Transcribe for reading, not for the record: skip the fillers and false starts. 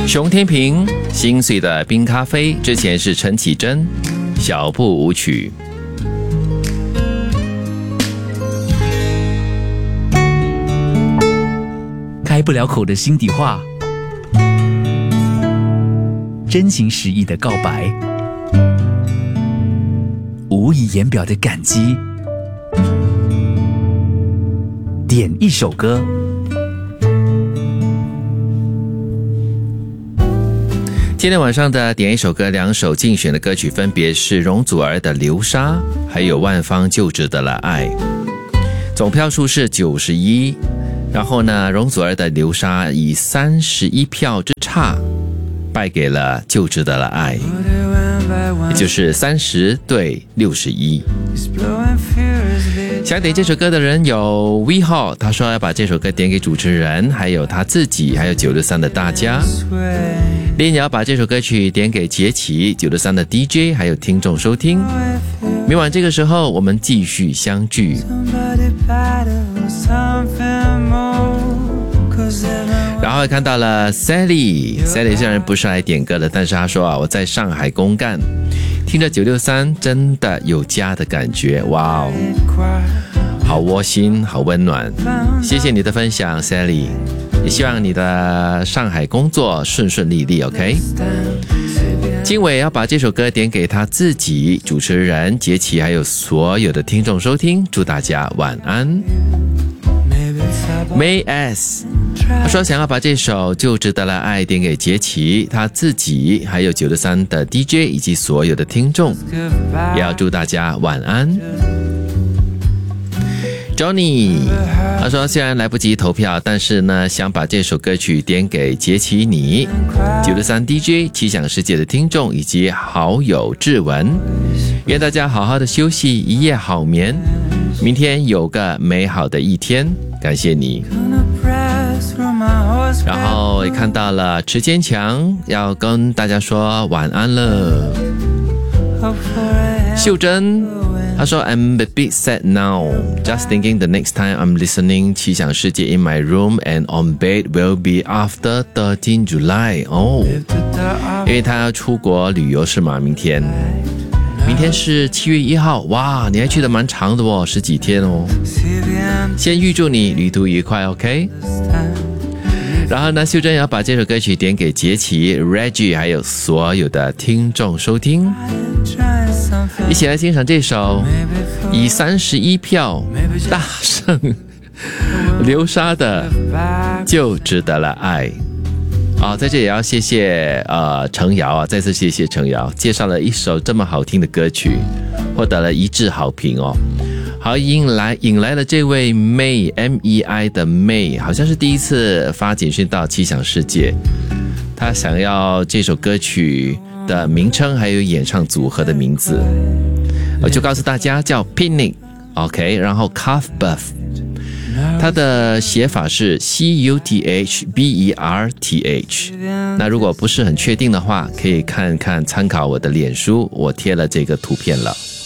熊天平心碎的冰咖啡，之前是陈绮贞小步舞曲。 开不了口的心底话，真情实意的告白，无以言表的感激，点一首歌。 今天晚上的点一首歌，两首竞选的歌曲分别是容祖儿的《流沙》还有万芳就值得了爱，总票数是91。然后呢，容祖儿的《流沙》以31票之差败给了就值得了爱，也就是30对61。想点这首歌的人有 V 号，他说要把这首歌点给主持人，还有他自己，还有963的大家。林瑶把这首歌曲点给杰奇，963的 DJ， 还有听众收听。明晚这个时候我们继续相聚。然后看到了 Sally 虽然不是来点歌的，但是她说我在上海公干，听着963真的有家的感觉，哇哦，好窝心，好温暖。谢谢你的分享 Sally， 也希望你的上海工作顺顺利利 OK。 经纬要把这首歌点给他自己、主持人杰奇还有所有的听众收听，祝大家晚安。May S 他说想要把这首就值得了爱点给杰奇他自己，还有963的 DJ 以及所有的听众，也要祝大家晚安。Johnny 他说虽然来不及投票，但是呢想把这首歌曲点给杰奇你、963 DJ、奇想世界的听众以及好友志文，愿大家好好的休息，一夜好眠，明天有个美好的一天，感谢你。然后也看到了池坚强要跟大家说晚安了。秀珍他说 I'm a bit sad now, just thinking the next time I'm listening 奇想世界 in my room and on bed will be after 13 July 因为他要出国旅游是吗？明天是7月1号，哇，你还去得蛮长的哦，10几天哦。先预祝你旅途愉快 OK。 然后呢，秀珍也要把这首歌曲点给杰奇、Reggie 还有所有的听众收听，一起来欣赏这首以31票大胜流沙的就值得了爱。在这也要谢谢程瑶啊，再次谢谢程瑶介绍了一首这么好听的歌曲，获得了一致好评哦。好，引来了这位 May MEI 的 May， 好像是第一次发简讯到奇想世界，他想要这首歌曲的名称还有演唱组合的名字，我就告诉大家叫 Picnic OK， 然后 Calf Buff， 它的写法是 CUTHBERTH。 那如果不是很确定的话，可以看看参考我的脸书，我贴了这个图片了。